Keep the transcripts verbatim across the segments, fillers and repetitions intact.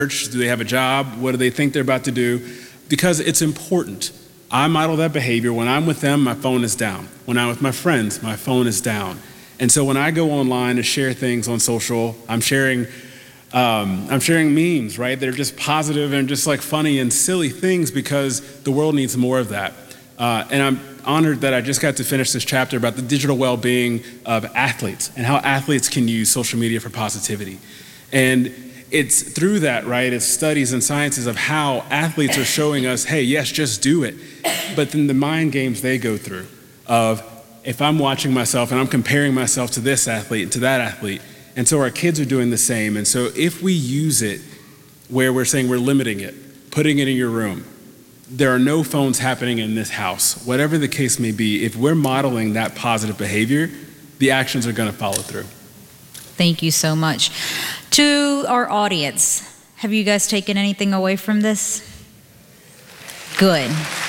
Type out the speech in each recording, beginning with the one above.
Do they have a job? What do they think they're about to do? Because it's important. I model that behavior. When I'm with them, my phone is down. When I'm with my friends, my phone is down. And so when I go online to share things on social, I'm sharing um, I'm sharing memes, right? They're just positive and just like funny and silly things because the world needs more of that. Uh, and I'm honored that I just got to finish this chapter about the digital well-being of athletes and how athletes can use social media for positivity. And it's through that, right, it's studies and sciences of how athletes are showing us, hey, yes, just do it. But then the mind games they go through of, if I'm watching myself and I'm comparing myself to this athlete and to that athlete, and so our kids are doing the same. And so if we use it where we're saying we're limiting it, putting it in your room, there are no phones happening in this house, whatever the case may be, if we're modeling that positive behavior, the actions are gonna follow through. Thank you so much. To our audience, have you guys taken anything away from this? Good.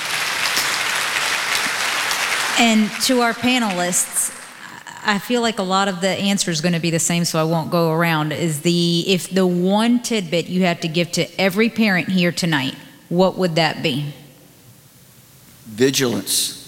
And to our panelists, I feel like a lot of the answer is going to be the same, so I won't go around. Is the if the one tidbit you had to give to every parent here tonight, what would that be? Vigilance.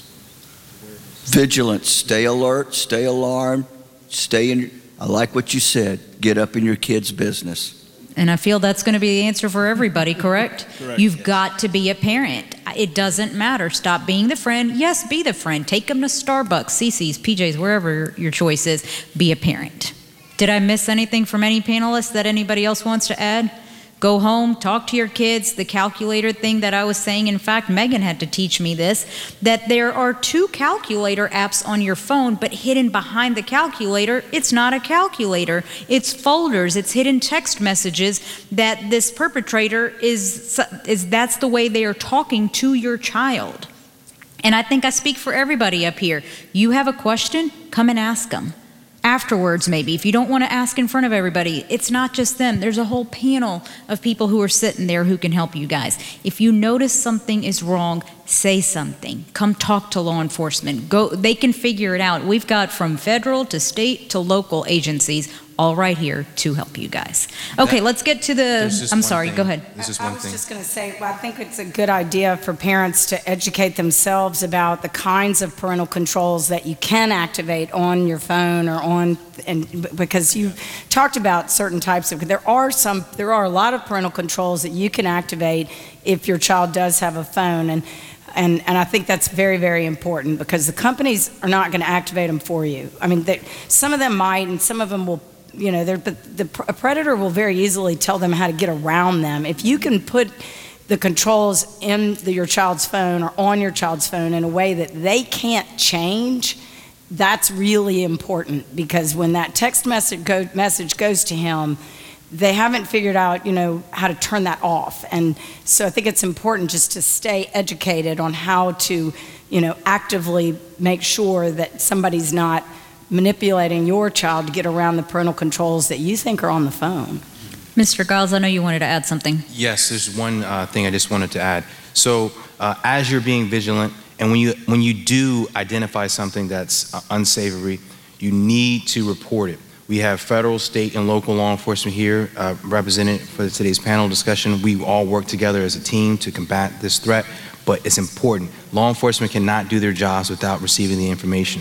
Vigilance. Stay alert, stay alarmed, stay in. I like what you said. Get up in your kid's business. And I feel that's going to be the answer for everybody, correct? Correct. You've got to be a parent. It doesn't matter. Stop being the friend. Yes, be the friend. Take them to Starbucks, C C's, P J's, wherever your choice is. Be a parent. Did I miss anything from any panelists that anybody else wants to add? Go home, talk to your kids. The calculator thing that I was saying, in fact, Megan had to teach me this, that there are two calculator apps on your phone, but hidden behind the calculator, it's not a calculator. It's folders, it's hidden text messages that this perpetrator is, is that's the way they are talking to your child. And I think I speak for everybody up here. You have a question, come and ask them. Afterwards, maybe, if you don't want to ask in front of everybody, it's not just them. There's a whole panel of people who are sitting there who can help you guys. If you notice something is wrong, say something. Come talk to law enforcement. Go, they can figure it out. We've got from federal to state to local agencies all right here to help you guys. Okay, let's get to the, I'm sorry, thing. go ahead. There's just I, one I was thing. just going to say, well, I think it's a good idea for parents to educate themselves about the kinds of parental controls that you can activate on your phone or on, and because you talked about certain types of, there are some, there are a lot of parental controls that you can activate if your child does have a phone. And And, and I think that's very, very important because the companies are not going to activate them for you. I mean, they, some of them might, and some of them will, you know, but the, a predator will very easily tell them how to get around them. If you can put the controls in the, your child's phone or on your child's phone in a way that they can't change, that's really important because when that text message, go, message goes to him, they haven't figured out, you know, how to turn that off. And so I think it's important just to stay educated on how to, you know, actively make sure that somebody's not manipulating your child to get around the parental controls that you think are on the phone. Mister Giles, I know you wanted to add something. Yes, there's one uh, thing I just wanted to add. So uh, as you're being vigilant, and when you, when you do identify something that's uh, unsavory, you need to report it. We have federal, state, and local law enforcement here uh, represented for today's panel discussion. We all work together as a team to combat this threat, but it's important. Law enforcement cannot do their jobs without receiving the information.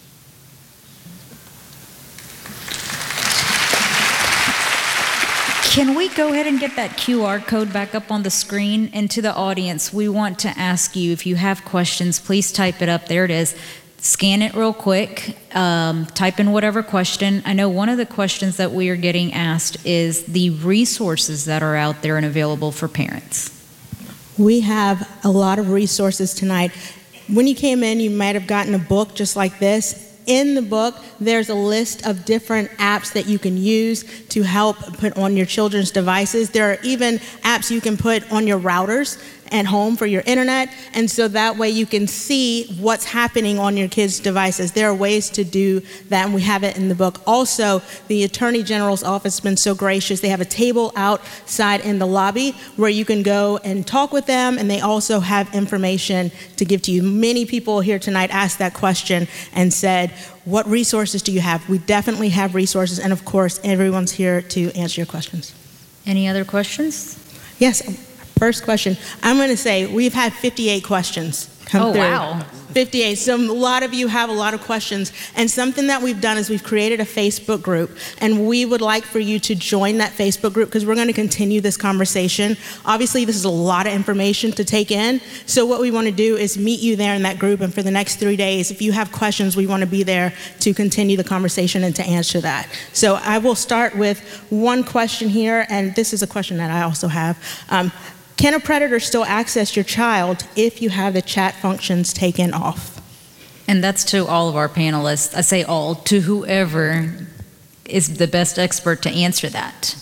Can we go ahead and get that Q R code back up on the screen? And to the audience, we want to ask you, if you have questions, please type it up. There it is. Scan it real quick, um, type in whatever question. I know one of the questions that we are getting asked is the resources that are out there and available for parents. We have a lot of resources tonight. When you came in, you might have gotten a book just like this. In the book, there's a list of different apps that you can use to help put on your children's devices. There are even apps you can put on your routers at home for your internet, and so that way you can see what's happening on your kids' devices. There are ways to do that, and we have it in the book. Also, the Attorney General's office has been so gracious. They have a table outside in the lobby where you can go and talk with them, and they also have information to give to you. Many people here tonight asked that question and said, what resources do you have? We definitely have resources, and of course, everyone's here to answer your questions. Any other questions? Yes, first question. I'm going to say we've had fifty-eight questions come Oh, through. wow. fifty-eight. So a lot of you have a lot of questions. And something that we've done is we've created a Facebook group. And we would like for you to join that Facebook group because we're going to continue this conversation. Obviously, this is a lot of information to take in. So what we want to do is meet you there in that group. And for the next three days, if you have questions, we want to be there to continue the conversation and to answer that. So I will start with one question here. And this is a question that I also have. Um, Can a predator still access your child if you have the chat functions taken off? And that's to all of our panelists. I say all, to whoever is the best expert to answer that.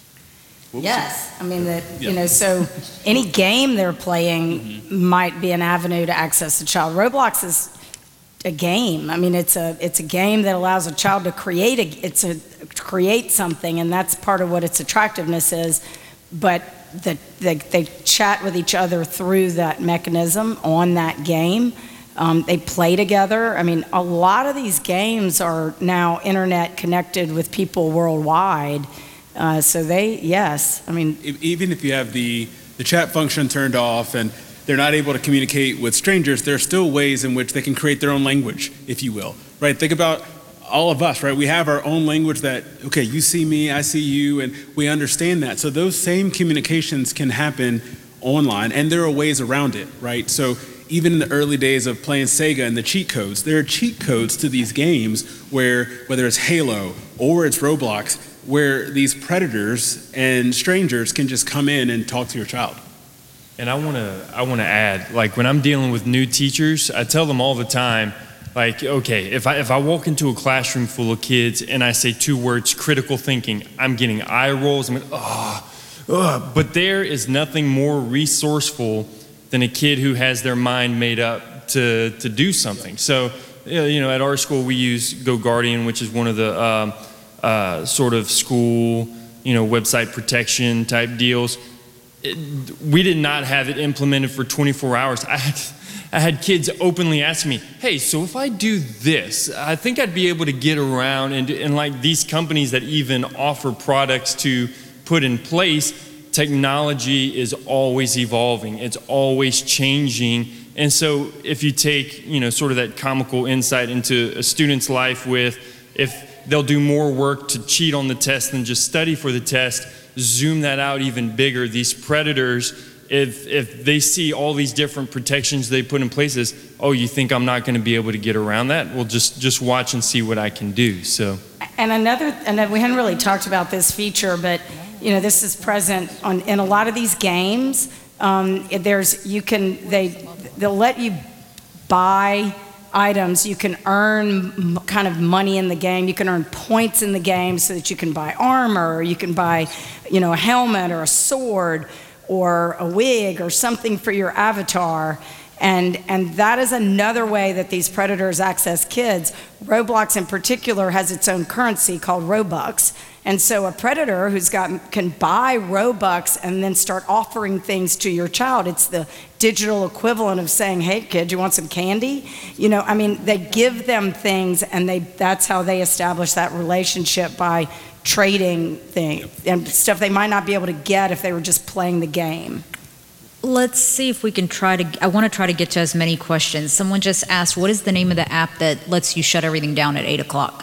Yes, I mean that, Yeah. you know, so any game they're playing Mm-hmm. might be an avenue to access a child. Roblox is a game. I mean, it's a it's a game that allows a child to create a it's a create something, and that's part of what its attractiveness is. But the, they they chat with each other through that mechanism on that game. Um, they play together. I mean, a lot of these games are now internet connected with people worldwide. Uh, so they, yes, I mean, E- Even if you have the, the chat function turned off and they're not able to communicate with strangers, there are still ways in which they can create their own language, if you will, right? Think about all of us, right? We have our own language that, okay, you see me, I see you, and we understand that. So those same communications can happen online, and there are ways around it, right? So even in the early days of playing Sega and the cheat codes, there are cheat codes to these games where, whether it's Halo or it's Roblox, where these predators and strangers can just come in and talk to your child. And I want to I want to add, like when I'm dealing with new teachers, I tell them all the time, like, okay, if I if I walk into a classroom full of kids and I say two words, critical thinking, I'm getting eye rolls. I'm like, oh, oh. But there is nothing more resourceful than a kid who has their mind made up to to do something. So, you know, at our school we use GoGuardian, which is one of the um, uh, sort of school, you know, website protection type deals. It, we did not have it implemented for twenty-four hours. I had, I had kids openly ask me, hey, so if I do this, I think I'd be able to get around, and, and like these companies that even offer products to put in place, technology is always evolving. It's always changing. And so if you take, you know, sort of that comical insight into a student's life with, if they'll do more work to cheat on the test than just study for the test, zoom that out even bigger. These predators, if if they see all these different protections they put in places, oh, you think I'm not going to be able to get around that? Well, just just watch and see what I can do. So, and another, and we hadn't really talked about this feature, but you know, this is present on in a lot of these games. Um, there's you can they they'll let you buy items. You can earn m- kind of money in the game. You can earn points in the game so that you can buy armor, or you can buy, you know, a helmet or a sword or a wig or something for your avatar. And and that is another way that these predators access kids. Roblox in particular has its own currency called Robux. And so a predator who's got can buy Robux and then start offering things to your child. It's the digital equivalent of saying, hey kid, you want some candy? You know, I mean, they give them things, and they that's how they establish that relationship, by trading things and stuff they might not be able to get if they were just playing the game. Let's see if we can try to, I want to try to get to as many questions. Someone just asked, what is the name of the app that lets you shut everything down at eight o'clock?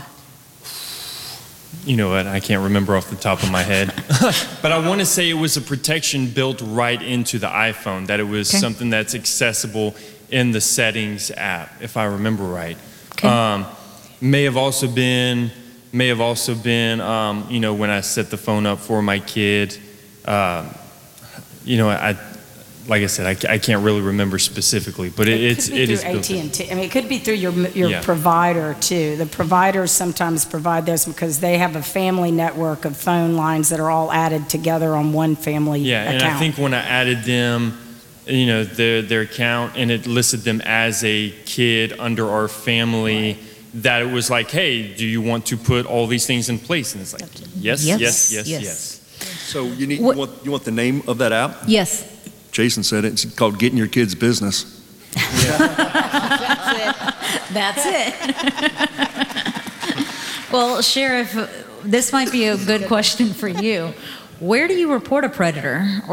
you know what, I can't remember off the top of my head. But I want to say it was a protection built right into the iPhone, that it was Okay. something that's accessible in the settings app, if I remember right. Okay. Um, may have also been, may have also been, um, you know, when I set the phone up for my kid, uh, you know, I, like I said, I, I can't really remember specifically, but it, it's it It is could be built through in. A T and T. I mean, it could be through your your Yeah. provider too. The providers sometimes provide those because they have a family network of phone lines that are all added together on one family Yeah, account. and I think when I added them, you know, their their account, and it listed them as a kid under our family, that it was like, hey, do you want to put all these things in place? And it's like, yes, Yes, yes, yes, yes. yes. So you need, you What- want, you want the name of that app? Yes. Jason said it, it's called Getting Your Kids Business. That's it. Well, Sheriff, this might be a good question for you. Where do you report a predator